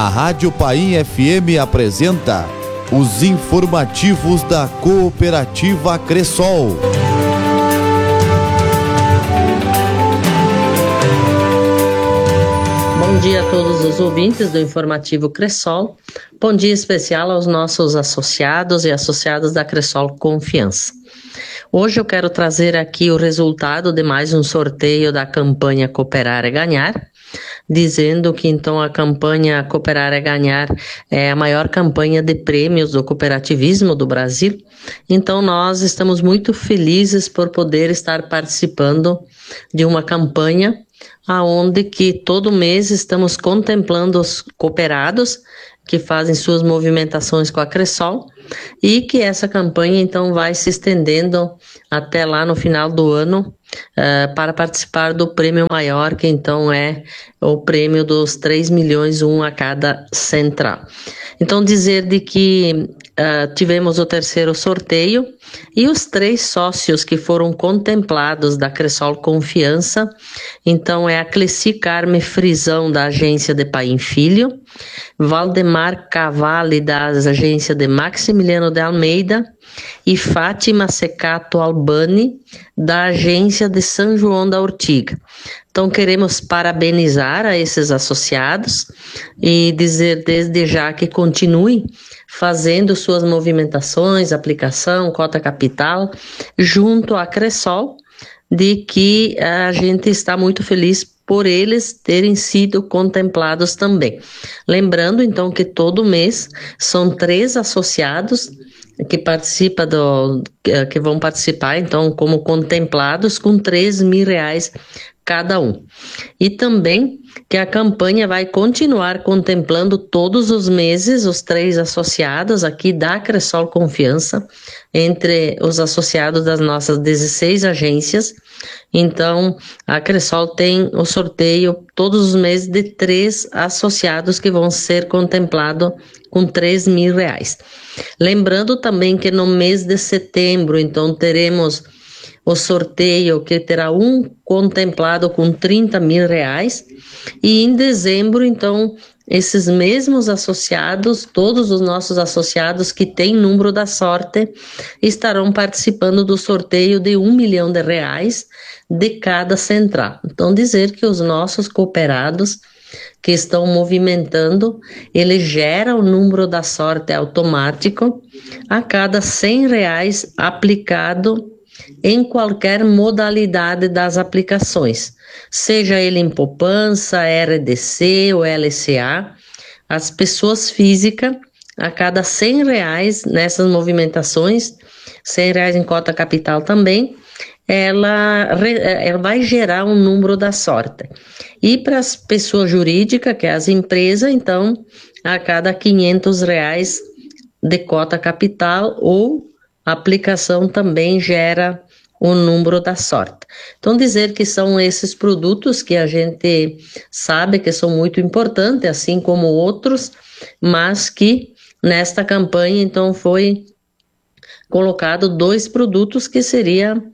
A Rádio Paim FM apresenta os informativos da Cooperativa Cressol. Bom dia a todos os ouvintes do Informativo Cressol. Bom dia especial aos nossos associados e associadas da Cressol Confiança. Hoje eu quero trazer aqui o resultado de mais um sorteio da campanha Cooperar é Ganhar, dizendo que então a campanha Cooperar é Ganhar é a maior campanha de prêmios do cooperativismo do Brasil. Então nós estamos muito felizes por poder estar participando de uma campanha aonde que todo mês estamos contemplando os cooperados que fazem suas movimentações com a Cressol e que essa campanha então vai se estendendo até lá no final do ano para participar do prêmio maior, que então é o prêmio dos 3 milhões, um a cada central. Então dizer de que tivemos o terceiro sorteio e os 3 sócios que foram contemplados da Cressol Confiança, então é a Cleci Carme Frisão da agência de Paim Filho, Valdemar Cavalli da agência de Maximiliano de Almeida e Fátima Secato Albani da agência de São João da Ortiga. Então queremos parabenizar a esses associados e dizer desde já que continuem fazendo suas movimentações, aplicação, cota capital, junto à Cressol, de que a gente está muito feliz por eles terem sido contemplados também. Lembrando então que todo mês são 3 associados que vão participar então como contemplados com R$3.000 cada um. E também que a campanha vai continuar contemplando todos os meses os 3 associados aqui da Cressol Confiança, entre os associados das nossas 16 agências. Então, a Cressol tem o sorteio todos os meses de 3 associados que vão ser contemplados com R$3.000. Lembrando também que no mês de setembro, então, teremos o sorteio que terá um contemplado com R$30.000 e em dezembro, então, esses mesmos associados, todos os nossos associados que têm número da sorte, estarão participando do sorteio de R$1 milhão de cada central. Então, dizer que os nossos cooperados que estão movimentando, ele gera o número da sorte automático a cada R$100 aplicado em qualquer modalidade das aplicações, seja ele em poupança, RDC ou LCA, as pessoas físicas, a cada R$100 nessas movimentações, R$100 em cota capital também, ela vai gerar um número da sorte. E para as pessoas jurídicas, que é as empresas, então, a cada R$500 de cota capital ou aplicação também gera o número da sorte. Então, dizer que são esses produtos que a gente sabe que são muito importantes, assim como outros, mas que nesta campanha, então, foi colocado 2 produtos que seriam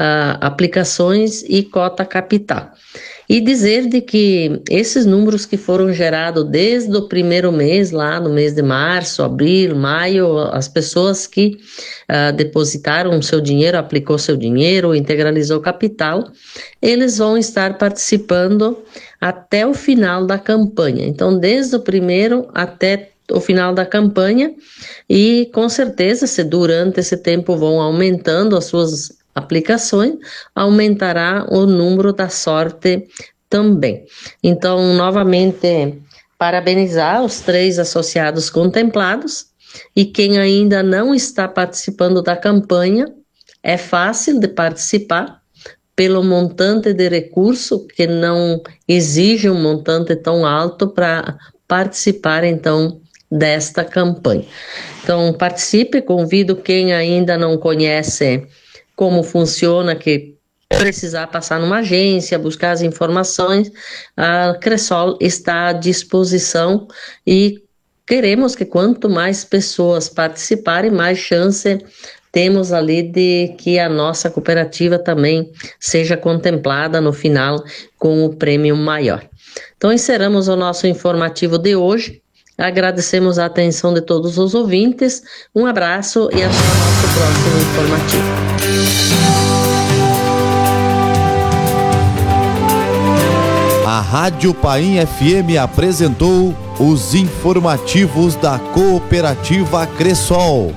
aplicações e cota capital. E dizer de que esses números que foram gerados desde o primeiro mês, lá no mês de março, abril, maio, as pessoas que depositaram seu dinheiro, aplicou seu dinheiro, integralizou capital, eles vão estar participando até o final da campanha. Então, desde o primeiro até o final da campanha, e com certeza, se durante esse tempo vão aumentando as suas aplicações, aumentará o número da sorte também. Então, novamente, parabenizar os 3 associados contemplados e quem ainda não está participando da campanha, é fácil de participar pelo montante de recurso, que não exige um montante tão alto para participar, então, desta campanha. Então, participe, convido quem ainda não conhece como funciona, que precisar passar numa agência, buscar as informações, a Cressol está à disposição e queremos que quanto mais pessoas participarem, mais chance temos ali de que a nossa cooperativa também seja contemplada no final com o prêmio maior. Então, encerramos o nosso informativo de hoje Agradecemos a atenção de todos os ouvintes. Um abraço e até o nosso próximo informativo. A Rádio Paim FM apresentou os informativos da Cooperativa Cressol.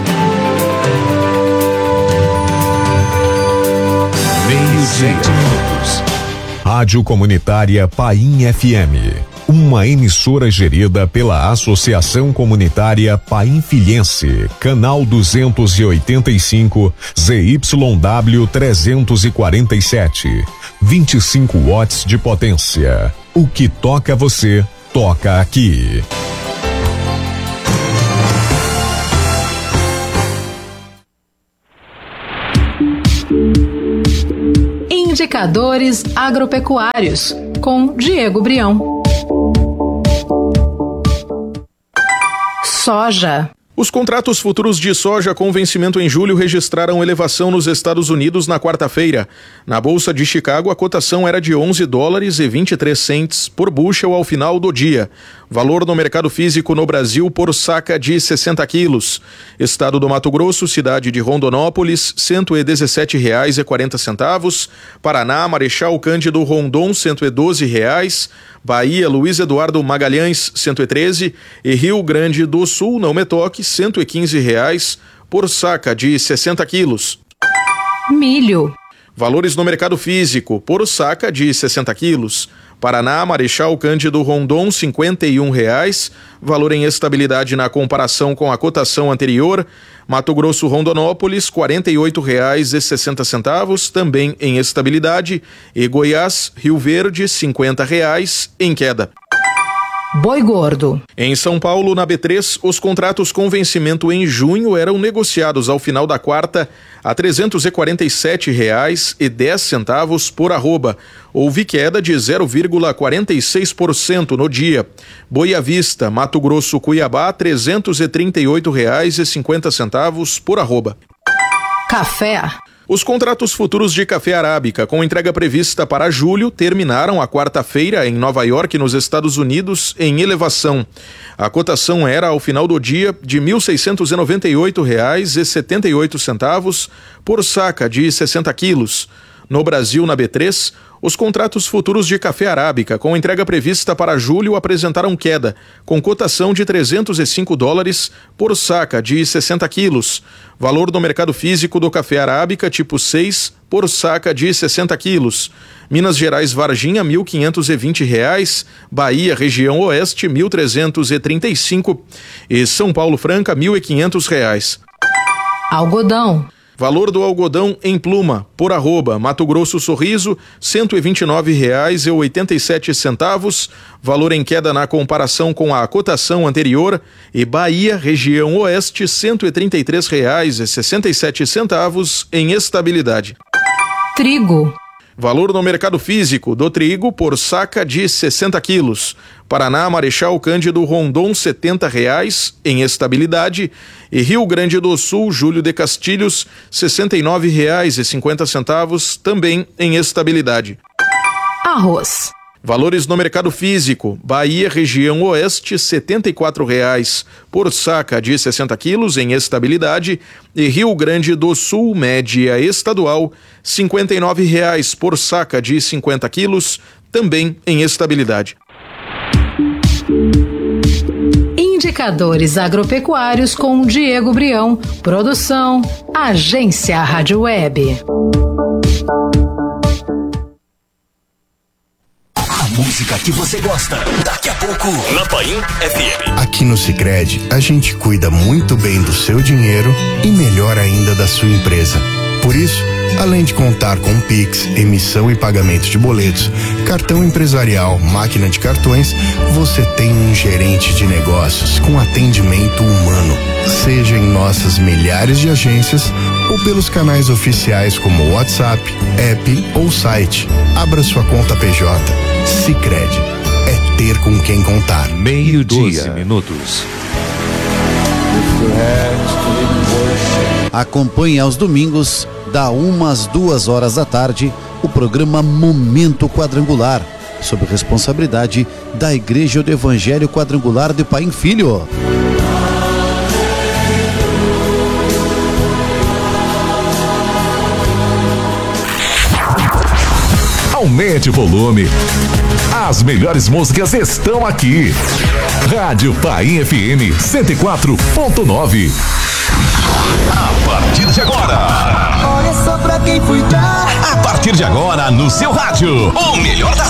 Meio-dia. Rádio Comunitária Paim FM. Uma emissora gerida pela Associação Comunitária Painfilhense, canal 285, ZYW 347, 25 watts de potência. O que toca você, toca aqui. Indicadores agropecuários, com Diego Brião. Soja. Os contratos futuros de soja com vencimento em julho registraram elevação nos Estados Unidos na quarta-feira. Na Bolsa de Chicago, a cotação era de $11,23 por bushel ao final do dia. Valor no mercado físico no Brasil por saca de 60 quilos. Estado do Mato Grosso, cidade de Rondonópolis, R$ 117,40. Paraná, Marechal Cândido Rondon, R$ 112. Bahia, Luiz Eduardo Magalhães, 113. E Rio Grande do Sul, não me toque, R$ 115 por saca de 60 quilos. Milho. Valores no mercado físico por saca de 60 quilos. Paraná, Marechal Cândido Rondon, R$ 51. Valor em estabilidade na comparação com a cotação anterior. Mato Grosso, Rondonópolis, R$ 48,60, também em estabilidade. E Goiás, Rio Verde, R$ 50 em queda. Boi gordo. Em São Paulo, na B3, os contratos com vencimento em junho eram negociados ao final da quarta a R$ 347,10 por arroba. Houve queda de 0,46% no dia. Boi à vista, Mato Grosso, Cuiabá, R$ 338,50 por arroba. Café. Os contratos futuros de café arábica, com entrega prevista para julho, terminaram a quarta-feira em Nova York, nos Estados Unidos, em elevação. A cotação era, ao final do dia, de R$ 1.698,78 por saca de 60 quilos. No Brasil, na B3, os contratos futuros de café arábica, com entrega prevista para julho, apresentaram queda, com cotação de $305 por saca de 60 quilos. Valor do mercado físico do café arábica tipo 6 por saca de 60 quilos. Minas Gerais, Varginha, R$ 1.520. Bahia, região oeste, R$ 1.335. E São Paulo, Franca, R$ 1.500. Algodão. Valor do algodão em pluma, por arroba, Mato Grosso Sorriso, R$ 129,87. Valor em queda na comparação com a cotação anterior. E Bahia, região oeste, R$ 133,67 em estabilidade. Trigo. Valor no mercado físico do trigo por saca de 60 quilos. Paraná, Marechal Cândido Rondon, R$ 70 em estabilidade. E Rio Grande do Sul, Júlio de Castilhos, R$ 69,50, também em estabilidade. Arroz. Valores no mercado físico. Bahia, região oeste, R$ 74 por saca de 60 quilos em estabilidade. E Rio Grande do Sul, média estadual, R$ 59 por saca de 50 quilos, também em estabilidade. Indicadores agropecuários com Diego Brião. Produção, Agência Rádio Web. Música que você gosta. Daqui a pouco, na Paim FM. Aqui no Sicredi, a gente cuida muito bem do seu dinheiro e melhor ainda da sua empresa. Por isso, além de contar com Pix, emissão e pagamento de boletos, cartão empresarial, máquina de cartões, você tem um gerente de negócios com atendimento humano, seja em nossas milhares de agências ou pelos canais oficiais como WhatsApp, app ou site. Abra sua conta PJ. Sicredi, é ter com quem contar. Meio-dia. Acompanhe aos domingos, da 1 às 2 horas da tarde, o programa Momento Quadrangular, sob responsabilidade da Igreja do Evangelho Quadrangular de Paim Filho. Aumente o volume. As melhores músicas estão aqui. Rádio Paim FM 104.9. A partir de agora. Olha só pra quem fui dar. A partir de agora, no seu rádio, o melhor da